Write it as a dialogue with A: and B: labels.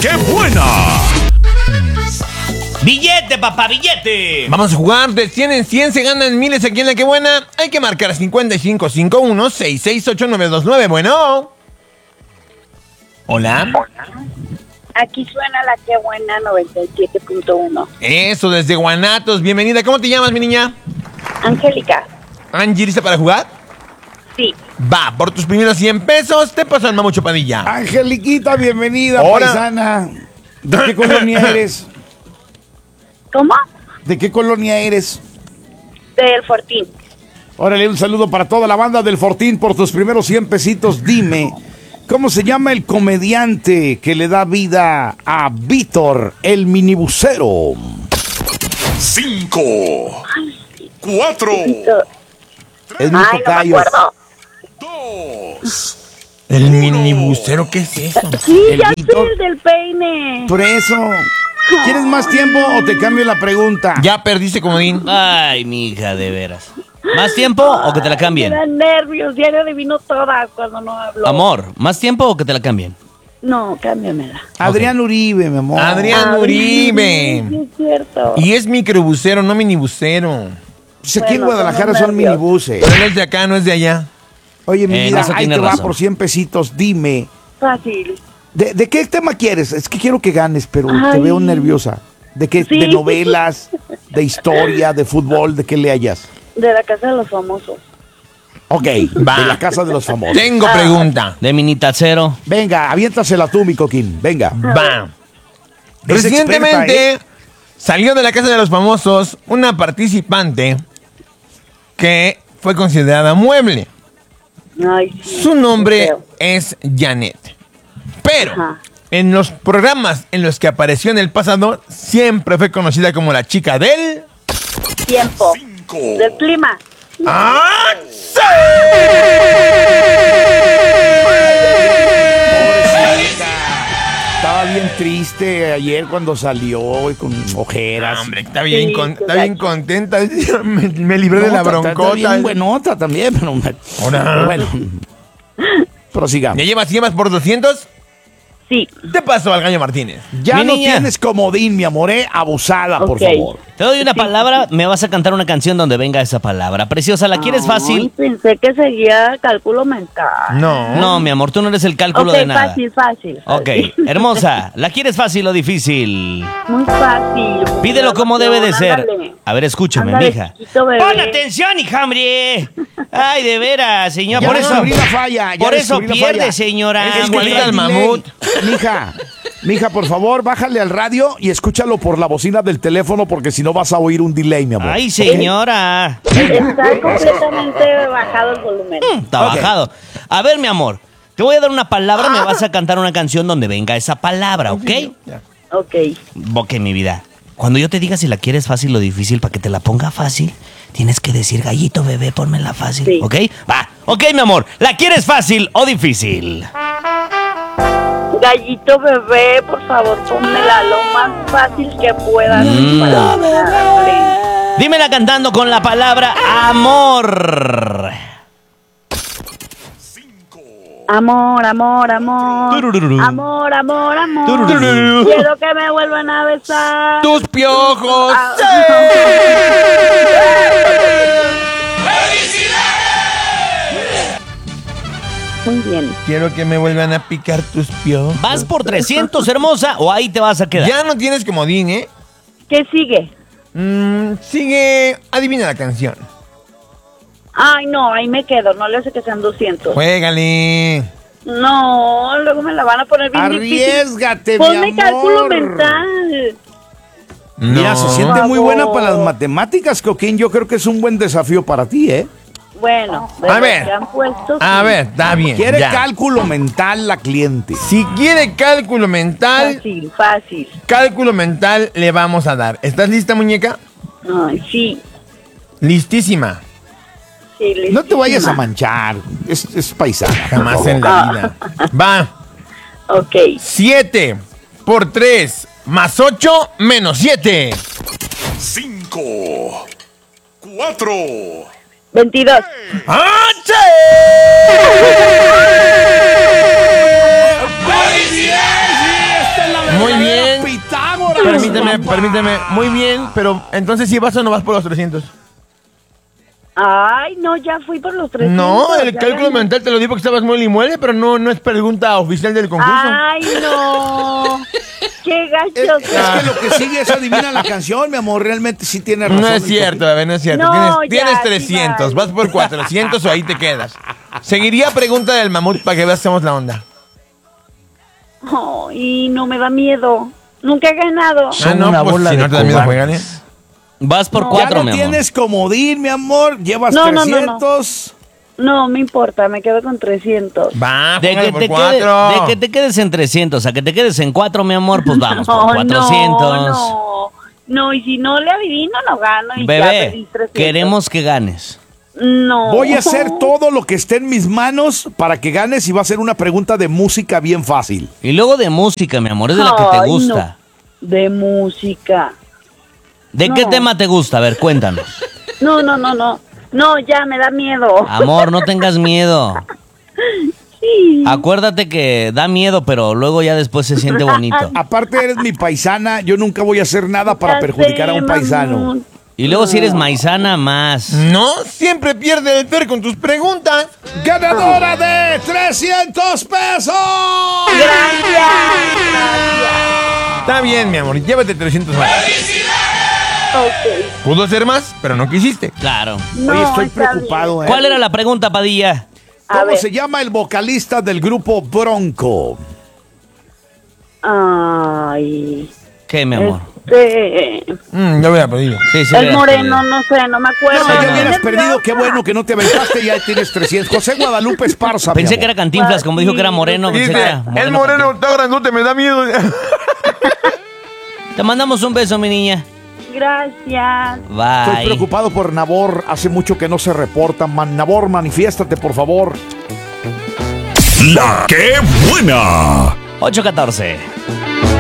A: qué buena!
B: ¡Billete, papá, billete!
C: Vamos a jugar de 100 en 100, se ganan miles aquí en La Que Buena. Hay que marcar 5551-668-929. Bueno. Hola.
D: Aquí suena La Que Buena 97.1.
C: Eso, desde Guanatos. Bienvenida. ¿Cómo te llamas, mi niña?
D: Angélica.
C: Angie, ¿lista para jugar?
D: Sí.
C: Va, por tus primeros 100 pesos te paso el Mamucho Padilla.
E: Angeliquita, bienvenida,
C: Hola.
E: paisana. ¿De qué colonia eres?
D: ¿Cómo?
E: ¿De qué colonia eres?
D: Del Fortín.
E: Órale, un saludo para toda la banda del Fortín por tus primeros 100 pesitos. Dime, ¿cómo se llama el comediante que le da vida a Víctor, el minibusero?
A: 5, 4,
E: Es mi
D: Ay, no me
E: tocayo.
D: acuerdo.
A: 2.
C: ¿El minibusero qué es eso?
D: Sí,
E: El
D: ya
E: Víctor.
D: sé, el del peine.
E: Por eso, ¿quieres más tiempo o te cambio la pregunta?
C: Ya perdiste, comodín.
B: Ay, mija, de veras. ¿Más tiempo o que te la cambien?
D: Me dan nervios, ya le adivino todas cuando no hablo.
B: Amor, ¿más tiempo o que te la cambien?
D: No, cámbiamela.
E: Adrián Uribe, mi amor.
C: Adrián Uribe.
D: Sí, es cierto.
C: Y es microbusero, no minibusero.
E: Pues aquí en
D: Bueno,
E: Guadalajara
D: son
E: son
D: nervios.
E: minibuses.
C: Pero él es de acá, no es de allá.
E: Oye, mi
B: En
E: vida,
B: eso
E: ahí
B: tiene
E: te va
B: razón.
E: por 100 pesitos. Dime,
D: Fácil.
E: ¿de qué tema quieres? Es que quiero que ganes, pero te
D: Ay.
E: veo nerviosa. ¿De qué?
D: Sí.
E: ¿De novelas? ¿De historia? ¿De fútbol? ¿De qué le hayas?
D: De La Casa de los Famosos.
E: Ok,
C: Va.
E: de la casa de los famosos.
C: Tengo pregunta.
B: De minitacero.
E: Venga, aviéntasela tú, mi coquín. Venga.
C: Va.
E: Es
C: Recientemente
E: experta,
C: salió de la Casa de los Famosos una participante que fue considerada mueble.
D: Ay, sí.
C: Su nombre
D: Feo.
C: es Janet. Pero
D: Ajá.
C: en los programas en los que apareció en el pasado, siempre fue conocida como la chica del...
D: Tiempo.
A: 5.
D: Del clima.
C: ¡Ah, sí!
E: Estaba bien triste ayer cuando salió y con ojeras.
C: Hombre, está bien,
D: Sí,
C: está bien contenta. Me libré de la
E: Está
C: broncota.
E: bien buenota también, pero
C: Ahora.
E: bueno. Prosigamos.
C: ¿Ya llevas por 200?
D: Sí.
C: Te paso al Gallo Martínez.
E: Ya
B: Mi
E: no
B: niña.
E: tienes comodín, mi amor, abusada, por
D: Ok.
E: favor.
B: Te doy una palabra, me vas a cantar una canción donde venga esa palabra. Preciosa, ¿la quieres
D: Ay,
B: fácil?
D: pensé que seguía cálculo mental.
C: No.
B: No, mi amor, tú no eres el cálculo
D: Ok,
B: de nada.
D: fácil.
B: Ok, hermosa, ¿la quieres fácil o difícil?
D: Muy fácil.
B: Pídelo como debe de ser.
D: Ándale.
B: A ver, escúchame,
D: Ándale,
B: mija.
D: chiquito bebé.
B: Pon atención, hija, hombre. Ay, de veras, señor.
E: Ya
B: Por eso,
E: descubrí la falla. ya
B: por eso
E: descubrí la
B: pierde,
E: falla.
B: señora.
C: Es igualita
B: Hombre.
C: al mamut.
E: Mija, por favor, bájale al radio y escúchalo por la bocina del teléfono porque si no vas a oír un delay, mi amor.
B: Ay, señora.
D: Está completamente bajado el volumen.
B: Está
E: Ok.
B: bajado. A ver, mi amor, te voy a dar una palabra, me vas a cantar una canción donde venga esa palabra, ¿ok?
D: Ok.
B: Ok, mi vida. Cuando yo te diga si la quieres fácil o difícil, para que te la ponga fácil, tienes que decir, gallito bebé, pónmela fácil,
D: Sí.
B: ¿ok? Va. Ok, mi amor, ¿la quieres fácil o difícil?
D: Gallito bebé, por favor, pónmela lo más fácil que puedas. para darle.
B: Dímela cantando con la palabra amor.
A: 5.
D: Amor, amor, amor.
B: Turururu.
D: Amor, amor, amor.
B: Turururu.
D: Quiero que me vuelvan a besar.
C: ¡Tus piojos!
D: Ah. Muy bien.
C: Quiero que me vuelvan a picar tus piojos.
B: ¿Vas por 300, hermosa, o ahí te vas a quedar?
C: Ya no tienes comodín, ¿eh?
D: ¿Qué sigue?
C: Sigue... Adivina la canción.
D: Ay, no, ahí me quedo. No le hace que sean 200.
C: Juégale.
D: No, luego me la van a poner bien difícil.
E: Arriésgate,
D: Ponme
E: mi
D: cálculo
E: amor.
D: mental.
E: Mira,
C: No.
E: se siente muy
D: Por
E: buena
D: favor.
E: para las matemáticas, Coquín. Yo creo que es un buen desafío para ti, ¿eh?
D: Bueno, de
C: A
D: los
C: ver.
D: que han puesto,
C: A
D: sí.
C: ver, está bien.
E: Quiere
C: ya.
E: cálculo mental la cliente.
C: Si quiere cálculo mental,
D: Fácil.
C: cálculo mental le vamos a dar. ¿Estás lista, muñeca?
D: Ay, sí.
C: Listísima.
D: Sí,
E: No te vayas a
D: listísima.
E: manchar. Es paisana. por
C: Jamás
E: favor.
C: en la vida. Va.
D: Ok.
C: 7 por 3 más 8 menos 7.
A: 5, 4,
D: 22.
C: ¡Ache! Muy bien.
E: Pitágoras.
C: Permíteme. Muy bien, pero entonces si vas o no vas por los 300.
D: Ay, no, ya fui por los 300.
C: No, el
D: ya
C: cálculo
D: gané.
C: mental te lo di porque estabas muy limuele, pero no es pregunta oficial del concurso.
D: Ay, no. Qué
E: Es
D: gacho.
E: que lo que sigue es adivinar la canción, mi amor. Realmente sí tiene razón.
C: No es cierto, bebé, no es cierto.
D: No,
C: tienes
D: ya,
C: 300,
D: sí,
C: vas por 400 o ahí te quedas. Seguiría pregunta del mamut para que veas hacemos la onda.
D: Ay, no me da miedo. Nunca he ganado.
B: Son una bola
C: si
B: de
C: no te da miedo,
B: cobardes.
C: juégale.
B: Vas por
D: No.
B: 4,
E: Ya
B: mi
E: no
B: amor.
E: tienes comodín, mi amor. Llevas
D: No, no, no,
E: 300.
D: No, me importa, me quedo con 300.
C: Va,
B: De
C: juégale
B: que,
C: por
B: te
C: 4.
B: de que te quedes en 300 a que te quedes en 4, mi amor, pues vamos por 400.
D: No, y si no le adivino, no gano. Y ya
B: Bebé,
D: perdí 300.
B: queremos que ganes.
D: No.
E: Voy a hacer todo lo que esté en mis manos para que ganes y va a ser una pregunta de música bien fácil.
B: Y luego de música, mi amor, es de la que te
D: Ay,
B: gusta.
D: no. De música.
B: ¿De qué
D: No.
B: tema te gusta? A ver, cuéntanos.
D: No. No, ya me da miedo.
B: Amor, no tengas miedo.
D: Sí.
B: Acuérdate que da miedo, pero luego ya después se siente bonito.
E: Aparte eres mi paisana, yo nunca voy a hacer nada para
D: Ya
E: perjudicar a
D: sé,
E: un paisano.
D: mamón.
B: Y luego si eres maizana, más.
C: No, siempre pierde el Fer con tus preguntas.
E: ¡Ganadora de 300 pesos!
D: Gracias.
C: Está bien, mi amor, llévate 300 más.
D: Ok.
C: Pudo ser más, pero no quisiste.
B: Claro.
D: No,
E: Oye, estoy
D: está
E: preocupado, ¿eh?
B: ¿Cuál era la pregunta, Padilla?
D: A
E: ¿Cómo
D: ver.
E: se llama el vocalista del grupo Bronco?
D: Ay.
B: ¿Qué, mi amor?
C: Ya hubiera pedido.
B: Sí, sí,
D: El
B: hubieras
D: moreno,
B: pedido.
D: no sé, no me acuerdo.
E: No, ya
B: no.
E: hubieras perdido, qué bueno que no te aventaste, ya tienes 300. José Guadalupe Esparza, mi
B: Pensé
E: amor.
B: que era Cantinflas, como dijo que era moreno. Pensé que
C: Dice,
B: era
C: el moreno
B: Cantinflas.
C: está grandote, me da miedo.
B: Te mandamos un beso, mi niña.
D: Gracias.
E: Estoy
B: Bye.
E: preocupado por Nabor, hace mucho que no se reporta. Nabor, manifiéstate, por favor.
A: La que buena.
B: 8:14.